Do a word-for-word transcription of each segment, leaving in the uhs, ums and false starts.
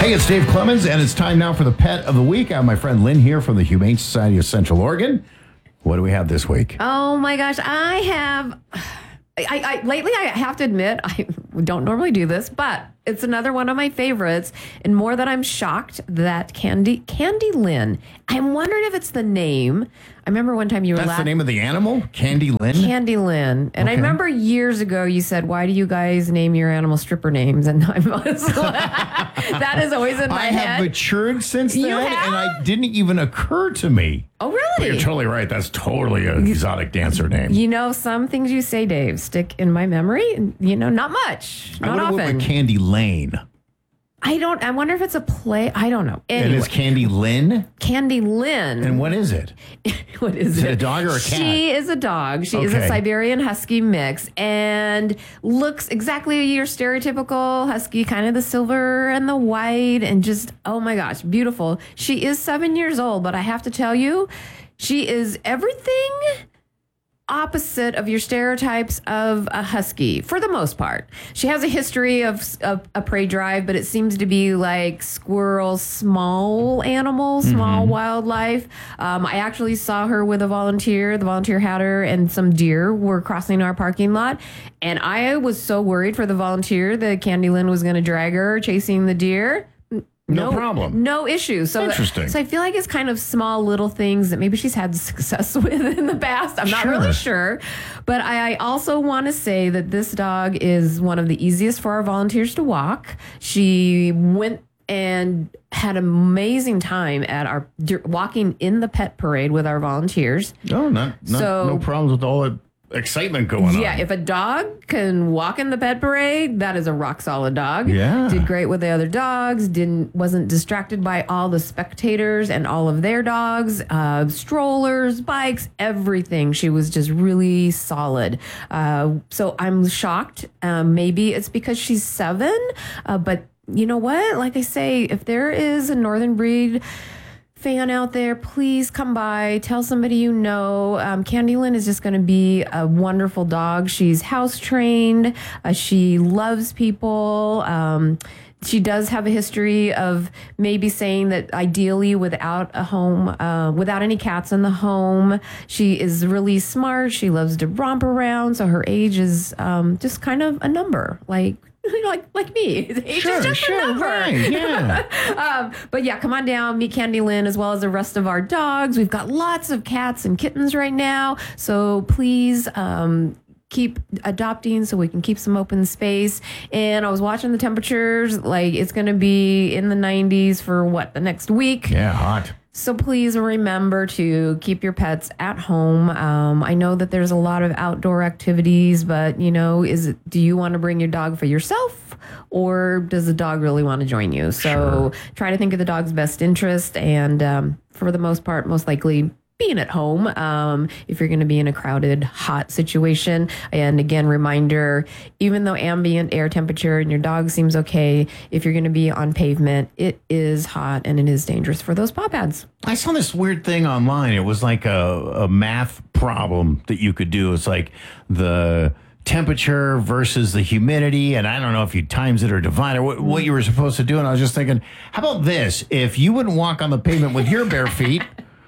Hey, it's Dave Clemens, and it's time now for the Pet of the Week. I have my friend Lynn here from the Humane Society of Central Oregon. What do we have this week? Oh, my gosh. I have... I, I lately, I have to admit, I don't normally do this, but it's another one of my favorites. And more that I'm shocked that Candy Candy Lynn. I'm wondering if it's the name. I remember one time you were That's laughing. the name of the animal? Candy Lynn? Candy Lynn. And Okay. I remember years ago you said, why do you guys name your animal stripper names? And I was like, that is always in my I head. have matured since then, You have? and I didn't even occur to me. Oh, But really? you're totally right. That's totally an exotic dancer name. You know, some things you say, Dave, stick in my memory. And, you know, not much. I Not would have went often. with Candy Lane. I don't, I wonder if it's a play. I don't know. Anyway, And it's Candy Lynn? Candy Lynn. And what is it? What is, Is it? it a dog or a cat? She is a dog. She is a Okay. Siberian Husky mix and looks exactly your stereotypical Husky, kind of the silver and the white and just, oh my gosh, beautiful. She is seven years old, but I have to tell you, she is everything opposite of your stereotypes of a husky for the most part. She has a history of, of a prey drive, but it seems to be like squirrels, small animals, small Mm-hmm. wildlife. Um, I actually saw her with a volunteer. The volunteer had her and some deer were crossing our parking lot. And I was so worried for the volunteer that Candy Lynn was going to drag her chasing the deer. No problem. No issue. So, Interesting. so I feel like it's kind of small little things that maybe she's had success with in the past. I'm not Sure. really sure. But I, I also want to say that this dog is one of the easiest for our volunteers to walk. She went and had an amazing time at our walking in the pet parade with our volunteers. No, not, not So- no problems with all the excitement going on. Yeah, if a dog can walk in the pet parade, that is a rock solid dog. Yeah. Did great with the other dogs, didn't wasn't distracted by all the spectators and all of their dogs, uh, strollers, bikes, everything. She was just really solid. Uh, so I'm shocked. Um, maybe it's because she's seven, uh, but you know what? Like I say, if there is a northern breed fan out there, please come by, tell somebody you know. Um, Candy Lynn is just going to be a wonderful dog. She's house trained. Uh, she loves people. Um, she does have a history of maybe saying that ideally without a home, uh, without any cats in the home. She is really smart. She loves to romp around. So her age is um, just kind of a number, like like like me. Age Sure, is just sure, a number. right, yeah. um, but yeah, come on down, meet Candy Lynn as well as the rest of our dogs. We've got lots of cats and kittens right now. So please um, keep adopting so we can keep some open space. And I was watching the temperatures, like it's going to be in the nineties for what, the next week? Yeah, hot. So please remember to keep your pets at home. Um, I know that there's a lot of outdoor activities, but you know, is it, do you want to bring your dog for yourself, or does the dog really want to join you? So try to think of the dog's best interest, and um, for the most part, most likely being at home um, if you're going to be in a crowded, hot situation. And again, reminder, even though ambient air temperature and your dog seems okay, if you're going to be on pavement, it is hot and it is dangerous for those paw pads. I saw this weird thing online. It was like a, a math problem that you could do. It's like the temperature versus the humidity, and I don't know if you times it or divide or what, what you were supposed to do. And I was just thinking, how about this? If you wouldn't walk on the pavement with your bare feet,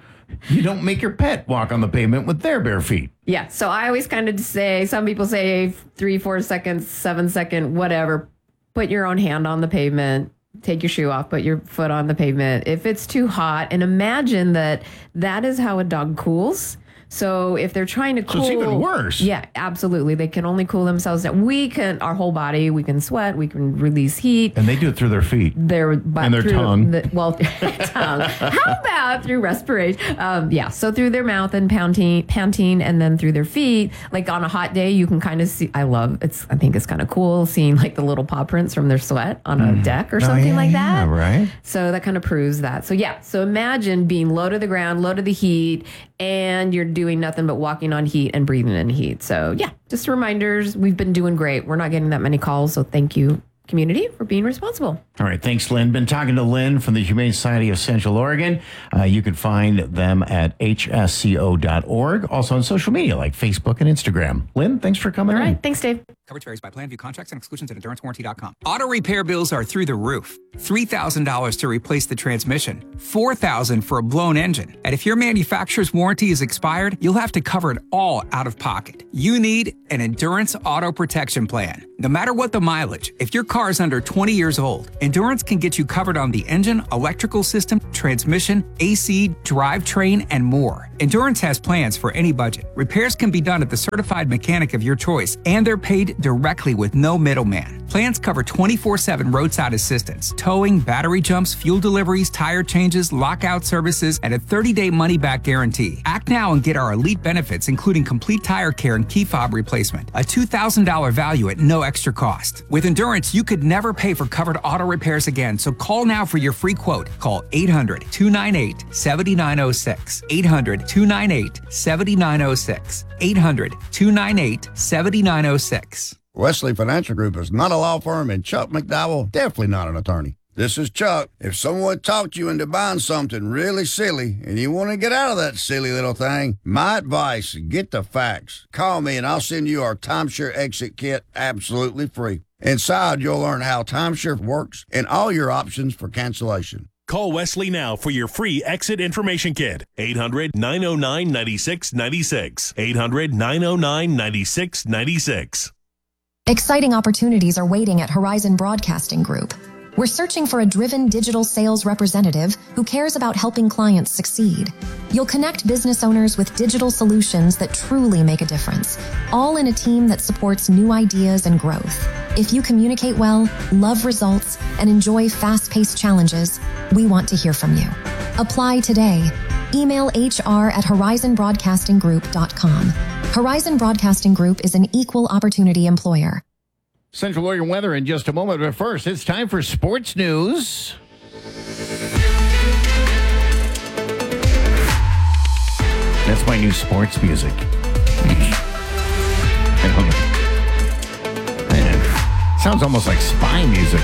you don't make your pet walk on the pavement with their bare feet. Yeah. So I always kind of say, some people say three, four seconds, seven second, whatever. Put your own hand on the pavement. Take your shoe off, put your foot on the pavement. If it's too hot, and imagine that that is how a dog cools. So if they're trying to cool, So it's even worse. Yeah, absolutely. They can only cool themselves down. We can, our whole body, we can sweat, we can release heat. And they do it through their feet. Their but And their through tongue. The, well, tongue. How about through respiration? Um, yeah, so through their mouth and panting, panting, and then through their feet. Like on a hot day, you can kind of see. I love it's. I think it's kind of cool seeing like the little paw prints from their sweat on a deck or something yeah, like that. yeah, right. So that kind of proves that. So yeah. So imagine being low to the ground, low to the heat, and you're doing nothing but walking on heat and breathing in heat. So yeah, just reminders. We've been doing great. We're not getting that many calls, so thank you, community, for being responsible. All right. Thanks, Lynn. Been talking to Lynn from the Humane Society of Central Oregon. Uh, you can find them at H S C O dot org. Also on social media like Facebook and Instagram. Lynn, thanks for coming All in. right. Thanks, Dave. Coverage varies by plan. View contracts and exclusions at endurance warranty dot com. Auto repair bills are through the roof. three thousand dollars to replace the transmission, four thousand dollars for a blown engine. And if your manufacturer's warranty is expired, you'll have to cover it all out of pocket. You need an Endurance Auto Protection Plan. No matter what the mileage, if your car is under twenty years old, Endurance can get you covered on the engine, electrical system, transmission, A C, drivetrain, and more. Endurance has plans for any budget. Repairs can be done at the certified mechanic of your choice, and they're paid directly with no middleman. Plans cover twenty-four seven roadside assistance, towing, battery jumps, fuel deliveries, tire changes, lockout services, and a thirty-day money-back guarantee. Act now and get our elite benefits, including complete tire care and key fob replacement. A two thousand dollars value at no extra cost. With Endurance, you could never pay for covered auto repairs again, so call now for your free quote. Call eight hundred, two nine eight, seven nine zero six. eight hundred, two nine eight, seven nine zero six. eight hundred, two nine eight, seven nine zero six. Wesley Financial Group is not a law firm, and Chuck McDowell definitely not an attorney. This is Chuck. If someone talked you into buying something really silly and you want to get out of that silly little thing, my advice, get the facts. Call me and I'll send you our timeshare exit kit absolutely free. Inside, you'll learn how timeshare works and all your options for cancellation. Call Wesley now for your free exit information kit. eight hundred, nine oh nine, nine six nine six. eight hundred, nine oh nine, nine six nine six. Exciting opportunities are waiting at Horizon Broadcasting Group. We're searching for a driven digital sales representative who cares about helping clients succeed. You'll connect business owners with digital solutions that truly make a difference, all in a team that supports new ideas and growth. If you communicate well, love results, and enjoy fast-paced challenges, we want to hear from you. Apply today. Email H R at horizon broadcasting group dot com. Horizon Broadcasting Group is an equal opportunity employer. Central Oregon weather in just a moment, but first, it's time for sports news. That's my new sports music. I don't know. Man, sounds almost like spy music.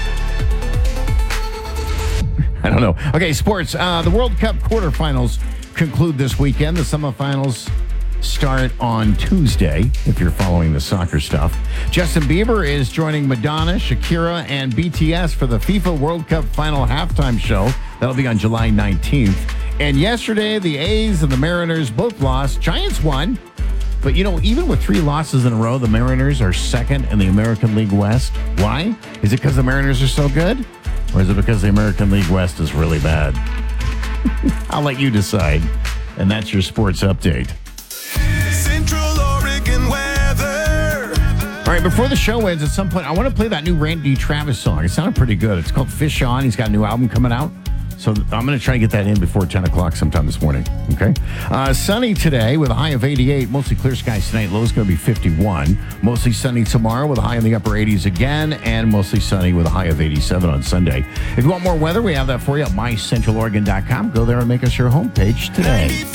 I don't know. Okay, sports. Uh, the World Cup quarterfinals conclude this weekend. The semifinals start on Tuesday, if you're following the soccer stuff. Justin Bieber is joining Madonna, Shakira, and B T S for the FIFA World Cup final halftime show. That'll be on July nineteenth. And yesterday, the A's and the Mariners both lost. Giants won. But, you know, even with three losses in a row, the Mariners are second in the American League West. Why? Is it because the Mariners are so good? Or is it because the American League West is really bad? I'll let you decide. And that's your sports update. Central Oregon weather. All right, before the show ends, at some point, I want to play that new Randy Travis song. It sounded pretty good. It's called Fish On. He's got a new album coming out. So I'm going to try to get that in before ten o'clock sometime this morning. Okay. Uh, sunny today with a high of eighty-eight. Mostly clear skies tonight. Low is going to be fifty-one. Mostly sunny tomorrow with a high in the upper eighties again. And mostly sunny with a high of eighty-seven on Sunday. If you want more weather, we have that for you at my central oregon dot com. Go there and make us your homepage today.